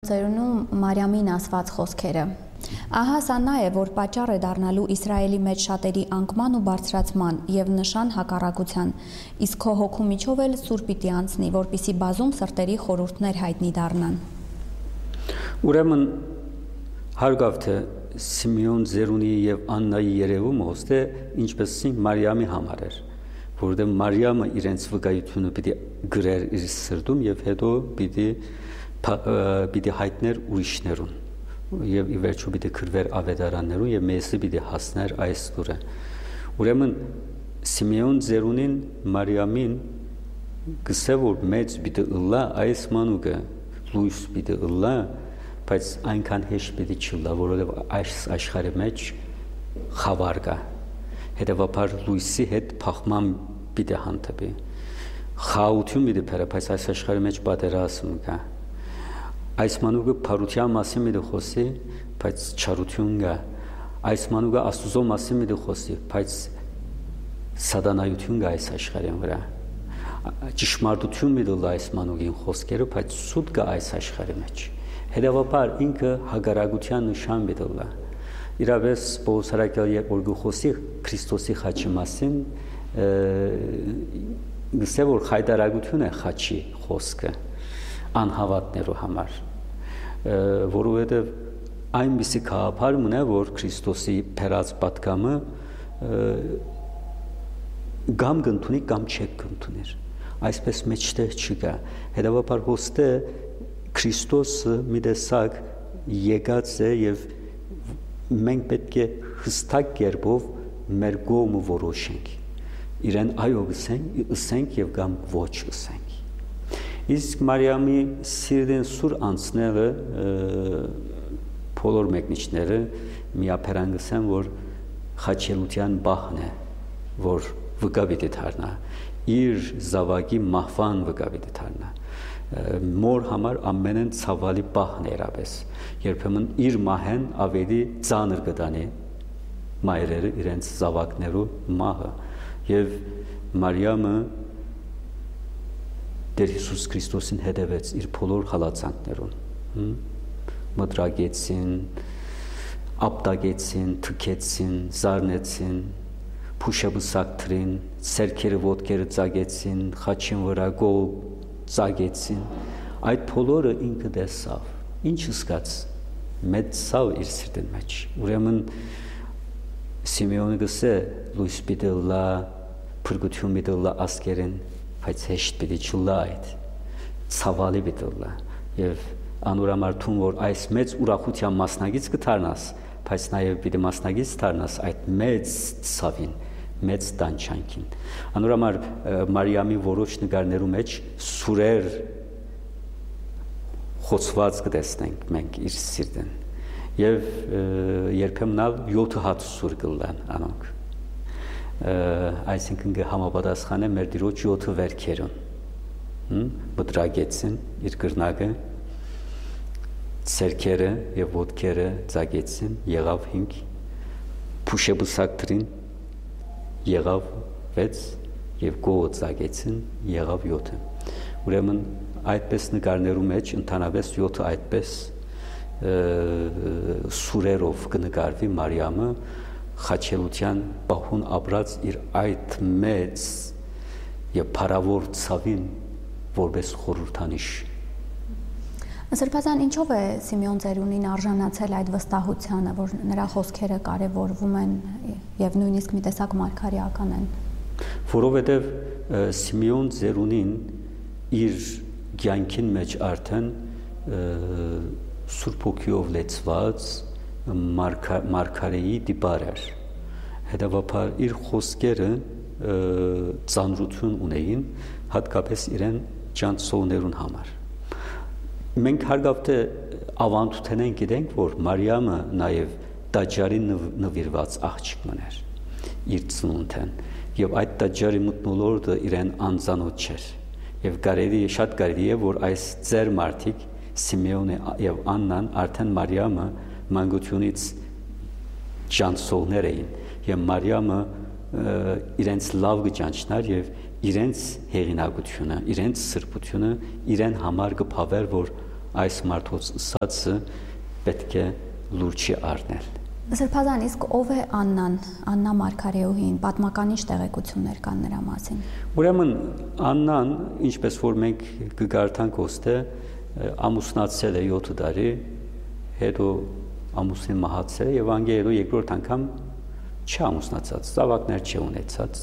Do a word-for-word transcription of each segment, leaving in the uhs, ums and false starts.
ծերունում Մարիամին ասված խոսքերը։ Ահա սա նա է, որ պատճառ է դառնալու Իսրայելի մեջ շատերի անկման ու բարձրացման եւ նշան հակառակության, իսկ քո հոգու միջով էլ սուր պիտի անցնի, որպիսի բազում սրտերի խորհուրդներ հայտնի դառնան։ Ուրեմն հարգավ թե Սիմեոն Զերունի եւ Աննայի երևումը ոստե ինչպես ասենք Մարիամի համար էր, որովհետեւ Մարիամը իրենց վկայությունը պիտի գրեր իր սրտում եւ հետո պիտի պիտի հայտներ ուրիշներուն եւ ի վերջո պիտի գրվեր ավետարաններուն եւ մեզի պիտի հասներ այս դուրը։ Ուրեմն Սիմեոն Զերունին Մարիամին գսե որ մեծ պիտի ըլլա այս մանուկը լույս պիտի ըլլա, բայց այնքան հեշտ պիտի չլա, որովհետև այս աշխարհի մեջ խավար կա, հետևաբար լույսի հետ փախման պիտի հանդիպի, խաղաղություն պիտի բերե, բայց այս աշխարհի մեջ պատերազմ կա, այս մանուկը փարության մասին պիտի խոսի, բայց չարություն կա, այս մանուկը Աստուծո մասին պիտի խոսի, բայց սատանայություն կա այս աշխարհի վրա, ճշմարտություն պիտի լա այս մանուկին խոսքերը, բայց սուտ կա այս աշխարհի մեջ։ Հետևաբար ինքը հագարագության նշան պիտի լա։ Իրավես Պողոս Արաքյալը երբ որ գխոսի Քրիստոսի խաչի մասին, գսե որ խայտարագություն է խաչի խոսքը անհավատներու համար, որովհետև այնպիսի գաղափար մնա, որ Քրիստոսի փերած պատգամը կամ կընդունի կամ չեք կընդուներ, այսպես մեջտեղ չկա, հետևաբար ոստե Քրիստոսը մի տեսակ եկած է եւ մենք պետք է հստակ կերպով մեր կողմը որոշենք, իրեն այո ասենք, ասենք եւ կամ ոչ ասենք։ Իսկ Մարիամի սիրտին սուր անցնելը բոլոր մեկնիչները միապերան գսեն, որ խաչելության բախն է, որ վկա պիտի դառնա, իր զավակի մահվան վկա պիտի դառնա։ Մոր համար ամենեն ցավալի բախն է երբես, երբեմն իր մահեն ավելի ծանր կտանի մայրերը իրենց զավակներու մահը եւ Մարիամը Տեր Հիսուս Քրիստոսին հետևեց իր բոլոր հալածանքներուն, մտրագեցին, ապտագեցին, թքեցին, զարնեցին, փուշաբուսակտրին, սերքերը ոտքերը ծագեցին, խաչին վրա գող ծագեցին, այդ բոլորը ինքը տեսավ, ինչ զգաց, մեծ ցավ իր սրտի մեջ։ Ուրեմն Սիմեոնը գսե լույս պիտի լա, փրկություն պիտի լա ասկերեն, բայց հեշտ պիտի չլա այդ, ցավալի պիտի լա, եւ անուրամարտուն, որ այս մեծ ուրախության մասնագից կդառնաս, բայց նաեւ պիտի մասնագից դառնաս այդ մեծ ցավին, մեծ տանջանքին։ Անորամար Մարիամի որոշ նկարներու մեջ սուրեր խոցված կտեսնենք մենք իր սիրտին եւ երբեմն ալ յոթ հատ սուր կլան անոնք, այսինքն կհամապատասխանե մեր Տիրոջ յոթ վերքերուն, մտրագեցին իր կրնակը, սերքերը եւ ոտքերը ծագեցին, եղավ հինգ, փուշեբուսակտրին եղավ վեց եւ գողը ծագեցին, եղավ յոթը։ Ուրեմն այդպես նկարներու մեջ ընդհանրապես յոթը այդպես սուրերով կնկարվի Մարիամը խաչելության բախուն ապրած իր այդ մեծ եւ փառավոր ցավին որպես խորհրդանիշ։ Սրբազան ինչով է Սիմեոն Ծերունին արժանացել այդ վստահությանը, որ նրա խոսքերը կարևորվում են եւ նույնիսկ մի տեսակ մարգարեական են։ Որովհետեւ Սիմեոն Ծերունին իր կյանքին մեջ արդեն Սուրբ Հոգիով լեցված մարգարեի դիպար էր։ Հետևաբար իր խոսքերը ծանրություն ունեին, հատկապես իրեն ջանցողներուն համար։ Մենք հարգավ թե ավանդութենեն գիտենք, որ Մարիամը նաև տաճարի նվիրված աղջիկ մներ իր ծնունդեն եւ այդ տաճարի մթնոլորտը իրեն անծանոթ չէր եւ կարելի է շատ կարելի է որ այս ծեր մարդիկ Սիմեոնը եւ Աննան արդեն Մարիամը մանկությունից ջանցողներ էին եւ Մարիամը իրենց լավ գճանչներ եւ իրենց հեղինակությունը, իրենց սրբությունը իրեն համար կփավեր, որ այս մարդոց ասածը պետք է լուրջի առնել։ Սրբազան, իսկ ով է Աննան, Աննա Մարգարեուհին, պատմական ինչ տեղեկություններ կան նրա մասին։ Ուրեմն Աննան, ինչպես որ մենք կգարտանք ոստե, ամուսնացել է յոթ տարի, հետո ամուսին մահացել է եւ անգե հետո երկրորդ անգամ չի ամուսնացած, ծավակներ չի ունեցած։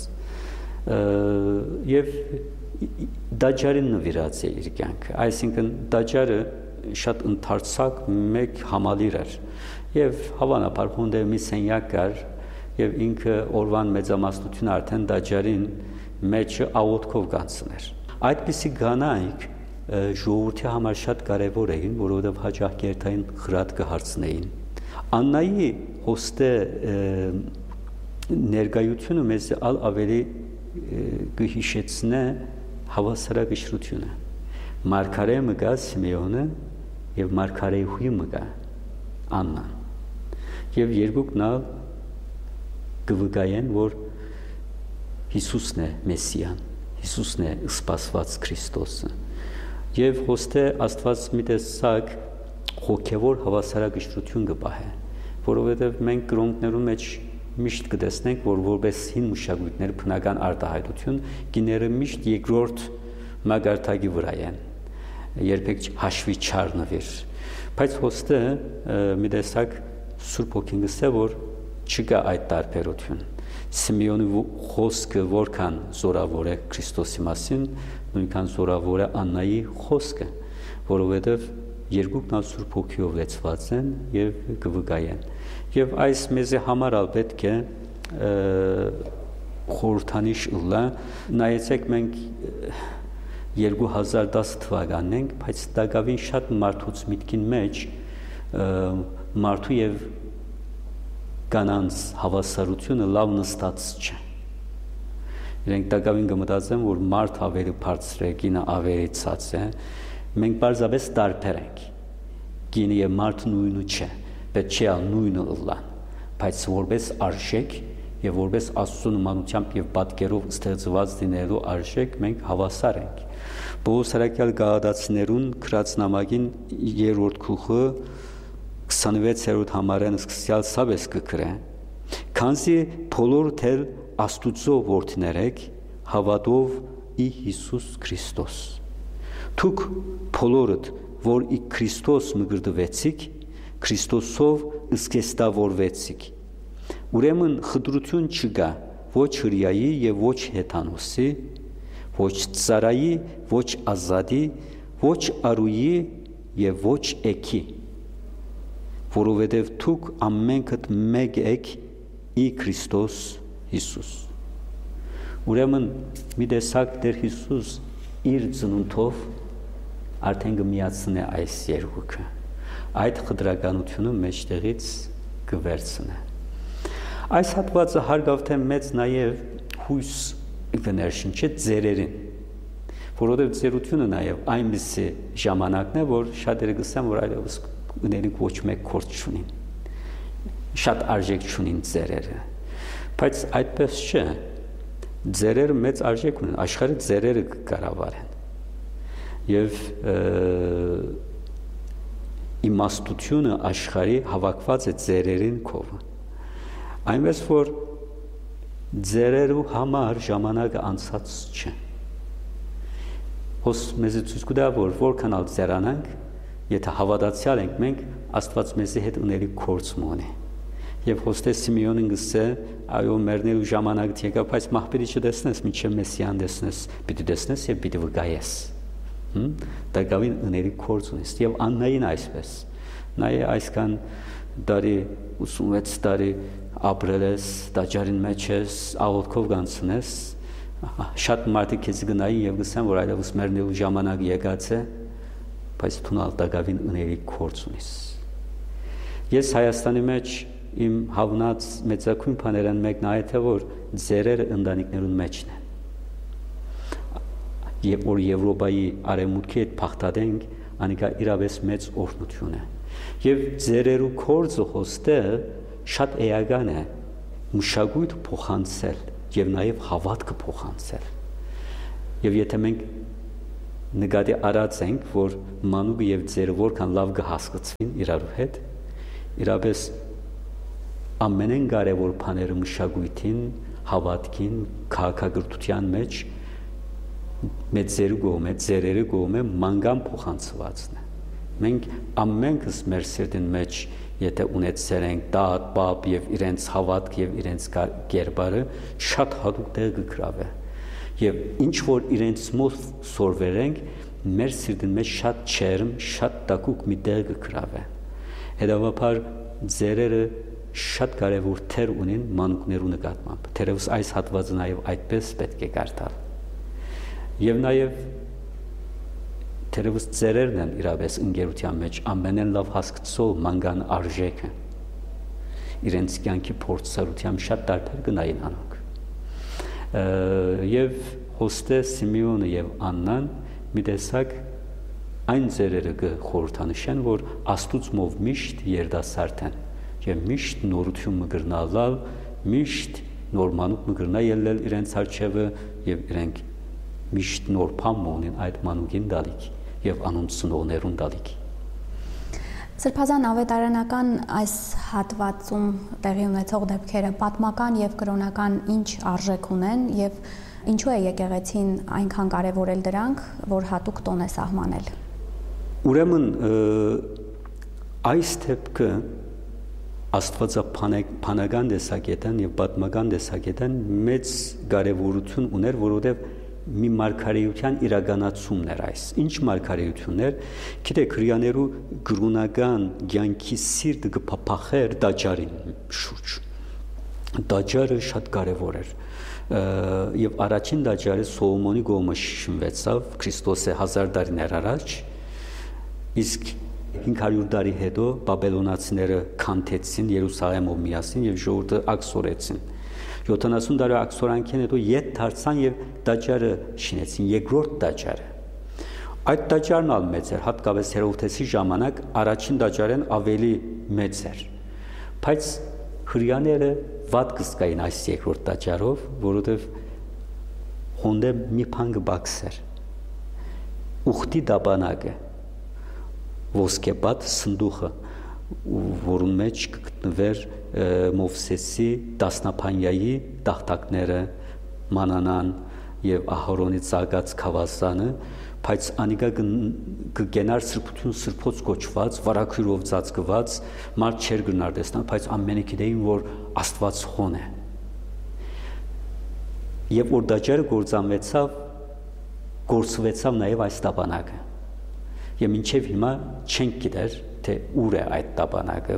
Եվ դաջարին նվիրած է իր կյանքը, այսինքն դաջարը շատ ընդարձակ մեկ համալիր էր եւ հավանաբար հոնդե մի սենյակ կար եւ ինքը օրվան մեծամասնությունը արդեն դաջարին մեջ աղոթքով կանցներ։ Այդպիսի կանայք ժողովրդի համար շատ կարևոր էին, որովհետեւ հաճախ կերտային խրատ կհարցնեին։ Աննայի հոստե ներկայությունը մեզ ալ ավելի կհիշեցնե հավասարակշռությունը։ Մարգարե մգա Սիմեոնը եւ Մարգարեուհի մգա Աննան։ Եվ երկուքն ալ կվգայեն, որ Հիսուսն է Մեսիան, Հիսուսն է սպասված Քրիստոսը։ Եվ հոստե Աստված մի տեսակ հոգևոր հավասարակշռություն կպահե, որովհետև մենք կրոնքներում մեջ միշտ կտեսնենք, որ որպես հին մշակույթներ բնական արտահայտություն գիները միշտ երկրորդ մագարտակի վրա են, երբեք հաշվի չառնվիր։ Բայց հոստը մի տեսակ Սուրբ Հոգին գսե, որ չկա այդ տարբերություն։ Սիմեոնի խոսքը որքան զորավոր է Քրիստոսի մասին, նույնքան զորավոր է Աննայի խոսքը, որովհետև երկուքն ալ Սուրբ Հոգիով լեցված են եւ կվգայեն։ Եվ այս մեզի համար ալ պետք է խորհրդանիշ ըլլա, նայեցեք մենք երկու հազար դաս թվականն ենք, բայց դակավին շատ մարդուց միտքին մեջ մարդու եւ կանանց հավասարությունը լավ նստած չէ։ Իրենք դակավին կմտածեն, որ մարդ ավելի բարձր է, կինը ավելի ցած է։ Մենք բարձրապես տարբեր ենք։ Կինը եւ մարդը նույնը չէ, պետք չէ նույնը ըլլան, բայց որպես արժեք եւ որպես Աստծո նմանությամբ եւ պատկերով ստեղծված լինելու արժեք մենք հավասար ենք։ Պողոս Արաքյալ Գաղադացիներուն գրած նամակին երրորդ գլուխը քսանվեցերորդ համարեն սկսյալ սավես կգրե, քանզի բոլոր թել Աստուծո որդիներ եք հավատով ի Հիսուս Քրիստոս։ Դուք բոլորդ, որ ի Քրիստոս մգրդվեցիք, Քրիստոսով ըսկեստավորվեցիք։ Ուրեմն խտրություն չկա ոչ հրյայի եւ ոչ հեթանոսի, ոչ ծարայի, ոչ ազատի, ոչ արուի եւ ոչ էքի, որովհետեւ դուք ամենքդ մեկ եք ի Քրիստոս Հիսուս։ Ուրեմն մի տեսակ Տեր Հիսուս իր ծնունդով արդեն կմիացնե այս երկուքը, այդ խտրականությունը մեջտեղից կվերցնե։ Այս հատվածը հարգավ թե մեծ նաև հույս կներշնչի ձերերին, որովհետև ձերությունը նաև այնպիսի ժամանակն է, որ շատերը կսեն, որ այլևս ուներինք ոչ մեկ կորց չունին, շատ արժեք չունին ձերերը, բայց այդպես չէ, ձերերը մեծ արժեք ունեն, աշխարհը ձերերը կկառավարեն եւ իմաստությունը աշխարհի հավաքված է ձերերին կողը։ Այնպես որ ձերերու համար ժամանակը անցած չէ։ Հոս մեզ ցույց կտա, որ որքան ալ ձերանանք, եթե հավատացյալ ենք մենք, Աստված մեզի հետ ունելի կորց մոնի։ Եվ հոստե Սիմեոնին գսե, այո մեռնելու ժամանակը եկա, բայց մահպերի չտեսնես, մինչև Մեսիան տեսնես, պիտի տեսնես եւ պիտի վկայես։ Հմ, դակավին ունելի կորց ունես։ Եվ Աննային այսպես։ Նա է այսքան դարի ութսունվեց տարի ապրել ես, տաճարին մեջ ես, աղոթքով կանցնես, շատ մարդիկ քեզ գնային եւ գսեն, որ այլևս մեռնելու ժամանակը եկած է, բայց դու ալտակավին ունելի կորց ունես։ Ես Հայաստանի մեջ իմ հավնած մեծակույն բաներն մեկն այ թե որ ձերերը ընտանիքներուն մեջն են։ Եվ որ Եվրոպայի արևմուտքի հետ փախտadենք, անիկա իրավես մեծ օրհնություն է։ Եվ ձերերու կորձը հոստել շատ էական է մշակույթ փոխանցել եւ նաեւ հավատքը փոխանցել։ Եվ եթե մենք նկատի առած ենք, որ մանուկը եւ ձերը որքան լավ կհասկացվին իրար հետ, իրապես ամենեն կարևոր բաները մշակույթին, հավատքին, քաղաքակրթության մեջ մեծերը կողմը, ձերերը կողմը մանգան փոխանցվածն է։ Մենք ամենքս մեր սիրտին մեջ եթե ունեցել ենք դատ, բապ եւ իրենց հավատք եւ իրենց կերպարը շատ հատուկ տեղ կգրավե։ Եվ ինչ որ իրենց մոտ սորվերենք, մեր սիրտին մեջ շատ չերմ, շատ տակուկ մի տեղ կգրավե։ Հետևաբար ձերերը շատ կարևոր թեր ունեն մանուկներու նկատմամբ։ Թերևս այս հատվածը նաև այդպես պետք է կարդալ։ Եվ նաև թերևս ձերերն են իրապես ընկերության մեջ ամենեն լավ հասկացող մանգան արժեքը։ Իրենց կյանքի փորձառությամբ շատ տարբեր գնային անոնք։ Եվ հոստե Սիմեոնը եւ Աննան մի տեսակ այն ձերերը կխորհրդանշեն, որ Աստուծմով միշտ երդասարդ են եւ միշտ նորություն մգրնալալ, միշտ նոր մանուկ մգրնա ելնել իրենց արժևը եւ իրենք միշտ նոր բան ունեն այդ մանուկին դալիք եւ անոնց ծնողներուն դալիք։ Սրբազան ավետարանական այս հատվածում տեղի ունեցող դեպքերը պատմական եւ կրոնական ինչ արժեք ունեն եւ ինչու է եկեղեցին այնքան կարեւորել դրանք, որ հատուկ տոն է սահմանել։ Ուրեմն այս դեպքը աստվածաբանական տեսակետն եւ պատմական տեսակետն մեծ կարեւորություն ուներ, որովհետեւ մի մարգարեության իրականացումն էր այս։ Ինչ մարգարեություններ, գիտեք, հрьяաներու գրունական ցանկի սիրտը կփափախեր դաջարին շուրջ։ Դաջարը շատ կարևոր էր։ Եվ առաջին դաջարը Սողոմոնի կողմը շինվեցավ Քրիստոսի հազար տարիներ առաջ, իսկ հինգ հարյուր տարի հետո բաբելոնացիները քանթեցին Երուսաղեմով միասին եւ ժողովուրդը ակսորեցին։ յոթանասուն տարի ակսորանքին հետո ետ դարձան եւ դաջարը շինեցին, երկրորդ դաջարը։ Այդ դաջարն ալ մեծ էր, հատկապես Հերովդեսի ժամանակ առաջին դաջարեն ավելի մեծ էր։ Բայց հрьяաները վատ կսկային այս երկրորդ դաջարով, որովհետեւ հոնդե մի բան կբացեր։ Ուխտի դաբանակը ոսկեպատ սնդուխը, որուն մեջ կգտնվեր Մովսեսի դասնապանյայի տախտակները, մանանան եւ Ահարոնի ծագած խավասանը, բայց անիկա կգենար սրբություն սրբոց կոչված, վարակյուրով ծածկված, մարդ չեր գնար տեսնել, բայց ամենը գիտեին, որ Աստված խոն է։ Եվ որ դաջարը գործանվեցավ, գործվեցավ նաեւ այս տապանակը։ Եվ մինչև հիմա չենք գիտեր, թե ուր է այդ տապանակը,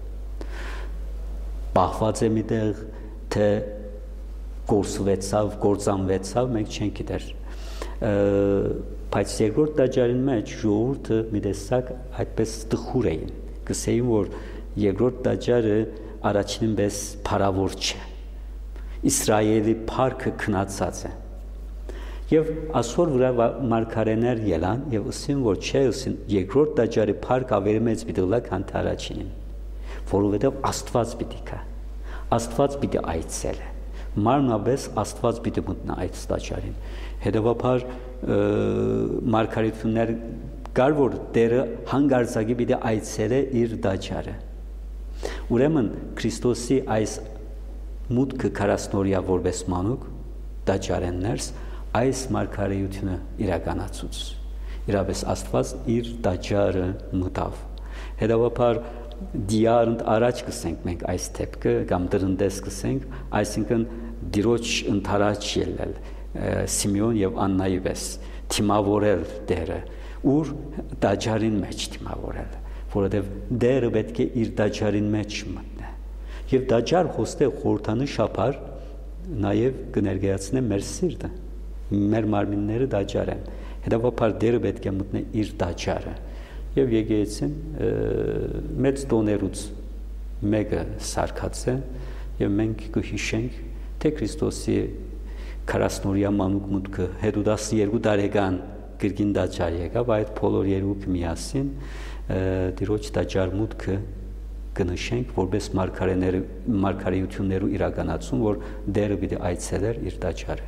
պահված է միտեղ, թե գործվեցավ, գործանվեցավ, մենք չենք գիտեր։ Բայց երկրորդ դաջարին մեջ ժողովուրդը մի տեսակ այդպես տխուր էին, կսեին, որ երկրորդ դաջարը առաջինին պես փարավոր չէ, Իսրայելի փառքը քնացած է։ Եվ ասոր վրա մարգարեներ ելան եւ ասին, որ չէ, ասին երկրորդ դաջարի փառք ավելի մեծ պիտի լա, քան առաջինին, որովհետեւ Աստված պիտի կա, Աստված պիտի այցելե, մարմնապես Աստված պիտի մտնա այդ դաջարին։ Հետևաբար մարգարեություններ կար, որ Տերը հանգարցակի պիտի այցելե իր դաջարը։ Ուրեմն Քրիստոսի այս մուտքը քարասնորիա որպես մանուկ դաջարեններս այս մարգարեությունը իրականացուց։ Իրապես Աստված իր դաջարը մտավ։ Հետևաբար դիարընդ առաջ կսենք մենք այս դեպքը կամ դրնդես կսենք, այսինքն դիրոջ ընթരാճ ելնել Սիմեոն եւ Աննայի պես թիմավորել Տերը, ուր դաջարին մեջ թիմավորել, որովհետեւ Տերը պետք է իր դաջարին մեջ մտնի։ Եվ դաջար հոստե խորհրդանշաբար նաեւ կներկայացնե մեր սիրտը, մեր մարմինները դաջար են։ Հետևաբար Տերը պետք է մտնի իր դաջարը։ Եվ եկեղեցին մեծ տոներուց մեկը սարքած է եւ մենք կհիշենք, թե Քրիստոսի քարասնորիա մանուկ մուտքը հետո տասներկու տարեկան գրգին դաջար եկավ, այդ բոլոր երկուք միասին դիրոջ դաջար մուտքը կնշենք որպես մարգարեները մարգարեություններու իրականացում, որ Տերը պիտի այցելեր իր դաջարը։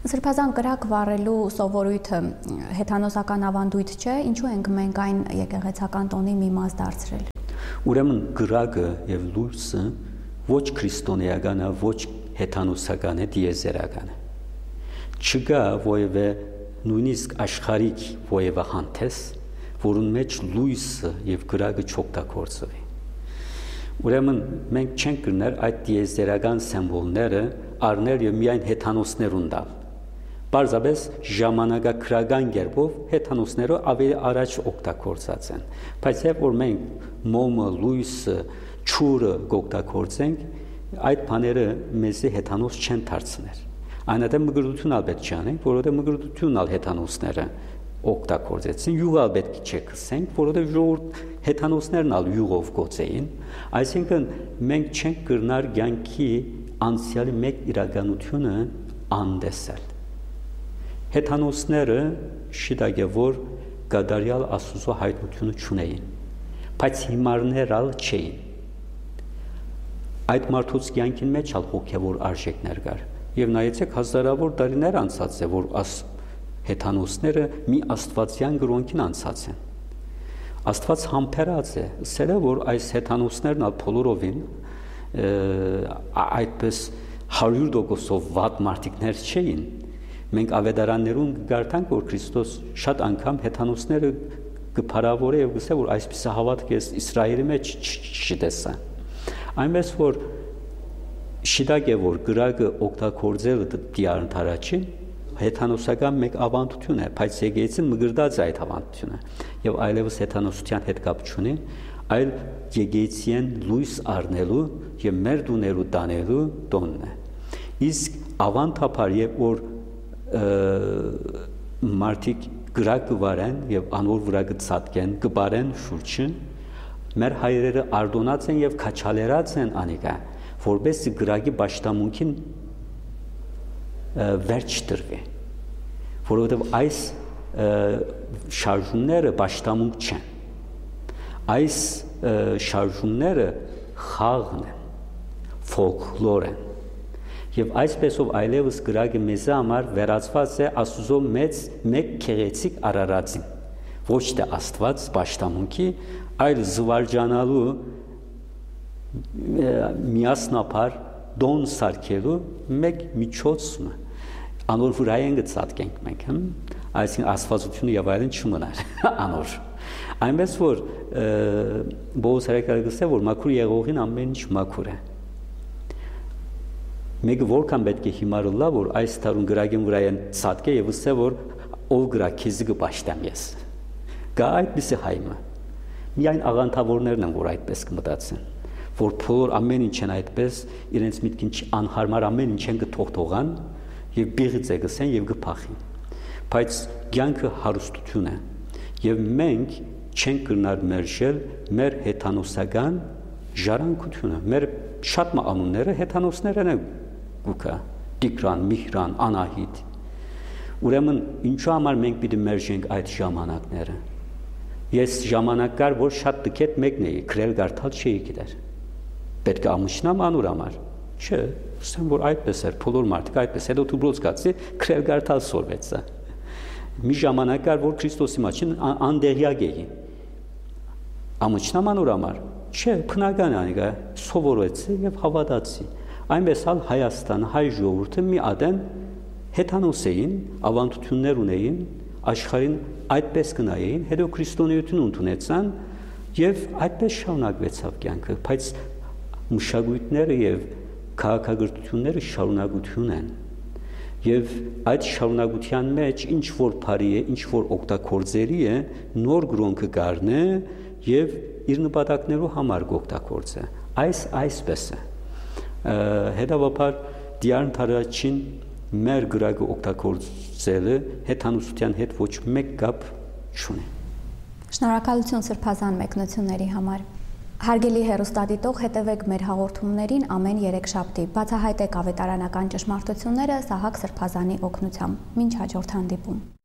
Սրբազան կրակ վառելու սովորույթը հեթանոսական ավանդույթ չէ, ինչու ենք մենք այն եկեղեցական տոնի մի մաս դարձրել։ Ուրեմն կրակը եւ լույսը ոչ քրիստոնեական է, ոչ հեթանոսական է, դիեզերական է։ Չկա որևէ նույնիսկ աշխարհիկ որևէ հանդես, որուն մեջ լույսը եւ կրակը չօգտագործվի։ Ուրեմն մենք չենք կրներ այդ դիեզերական սիմվոլները առնել եւ միայն հեթանոսներուն տալ։ Պարզապես ժամանակակրական կերպով հեթանոսները ավելի առաջ օգտագործած են։ Բայց երբ որ մենք մոմը, լույսը, ճուրը օգտագործենք, այդ բաները մեզի հեթանոս չեն դարձներ։ Այնատեղ մգրտություն ալ պետք չանենք, որովհետեւ մգրտությունն ալ հեթանոսները օգտագործեցին, յուղալ պետք չէ կսենք, որովհետեւ ժողովուրդ հեթանոսներն ալ յուղով գոցեին, այսինքն մենք չենք կրնար կյանքի անցյալի մեկ իրականությունը անդեսել։ Հեթանոսները շիտագե որ գադարյալ Աստծո հայտնությունը չունեին, բայց հիմարներ ալ չէին։ Այդ մարդուց կյանքին մեջ ալ հոգևոր արժեքներ կար։ Եվ նայեցեք հազարավոր տարիներ անցած է, որ աս հեթանոսները մի աստվածյան գրոնքին անցած են։ Աստված համբերած է, ասել է, որ այս հեթանոսներն ալ բոլորովին այդպես հարյուր տոկոսով վատ մարդիկներ չէին։ Մենք ավետարաններուն գարտանք, որ Քրիստոս շատ անգամ հեթանոսները կփարավորե եւ գսե, որ այսպես հավատք է Իսրայելի մեջ չտեսա։ Այնպես որ շիտակ է, որ գրակը օգտագործելը դիարնթարաչին հեթանոսական մեկ ավանդություն է, բայց եկեղեցին մգրտած է այդ ավանդությունը եւ այլևս հեթանոսության հետ կապ չունի, այլ եկեղեցին լույս առնելու եւ մեր դուներու տանելու տոնն է։ Իսկ ավանդապար երբ որ մարդիկ գրակը վարեն եւ անոր վրա կցածկեն, կբարեն շուրջը, մեր հայրերը արդոնած են եւ քաչալերած են անիկա, որբեսի գրակի պաշտամունքին վերջ տրվի, որովհետև այս շարժումները պաշտամունք չեն, այս շարժումները խաղն են, ֆոլկլոր են, եւ այսպեսով այլևս գրակը մեզ համար վերածված է Աստծո մեծ մեկ քեղեցիկ արարածին, ոչ թե Աստված պաշտամունքի, այլ զվարճանալու միասնապար դոն սարքելու մեկ միջոցն է, անոր վրա են գծածկենք մենք, այսինքն աստվածությունը եւ այլն չմնար անոր։ Այնպես որ Բողոս հերեկալը գսե, որ մաքուր եղողին ամեն ինչ մաքուր է։ Մեկը որքան պետք է հիմարը լա, որ այս տարուն գրագին վրա են ցածկե եւ ասե, որ ով գրա քեզի կպաշտամ ես։ Գա այդպիսի հայմը։ Միայն աղանթավորներն են, որ այդպես կմտածեն, որ բոլոր ամեն ինչ են այդպես, իրենց միտքին անհարմար ամեն ինչ են կթողթողան եւ բիղիծ է գսեն եւ կփախին։ Բայց կյանքը հարստություն է եւ մենք չենք կրնար մերժել մեր հեթանոսական ժառանգությունը։ Մեր շատ անունները հեթանոսներն են գուկա, Տիգրան, Միհրան, Անահիտ։ Ուրեմն ինչու համար մենք պիտի մերժենք այդ ժամանակները։ Ես ժամանակ կար, որ շատ տկետ մեկն էի, քրել գարտալ չէի գիտեր։ Պետք է ամուսնամ անուր համար։ Չէ, ասեմ որ այդպես էր, բոլոր մարդիկ այդպես, հետո դուբրոց գացի, քրել գարտալ սորվեցա։ Մի ժամանակ կար, որ Քրիստոսի մաչին անդեղյակ էի։ Ամուսնամ անուր համար։ Չէ, բնական անիկա, սովորեցի եւ հավատացի։ Այնպես ալ Հայաստան, հայ ժողովուրդը մի ադեն հեթանոս էին, ավանդություններ ունեին, աշխարհին այդպես կնայեին, հետո քրիստոնեություն ընդունեցան եւ այդպես շարունակվեցավ կյանքը, բայց մշակույթները եւ քաղաքագրությունները շարունակություն են։ Եվ այդ շարունակության մեջ ինչ որ բարի է, ինչ որ օգտագործելի է, նոր գրոնքը գարնե եւ իր նպատակներու համար կօգտագործե։ Այս այսպես է։ Հետևաբար դիարնթարաչին մեր գրակը օգտագործելը հեթանոսության հետ ոչ մեկ կապ չունի։ Շնորհակալություն սրբազան մեկնությունների համար։ Հարգելի հեռուստադիտող, հետևեք մեր հաղորդումներին ամեն երեքշաբթի։ Բացահայտեք ավետարանական ճշմարտությունները Սահակ Սրբազանի օգնությամբ։ Մինչ հաջորդ հանդիպում։